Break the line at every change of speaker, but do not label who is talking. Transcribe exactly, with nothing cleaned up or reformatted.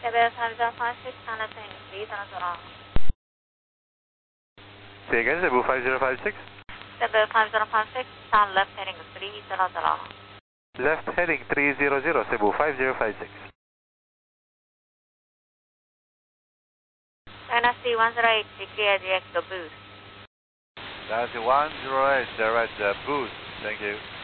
Cebu five zero five six, turn left heading three, zero zero.
Say again, Cebu five zero five six?
Cebu five zero five six, turn left heading three, zero zero.
Left heading three zero zero, Cebu five zero five six.
N S C one zero eight, clear direct to boost.
That's one zero eight, direct uh, boost, thank you.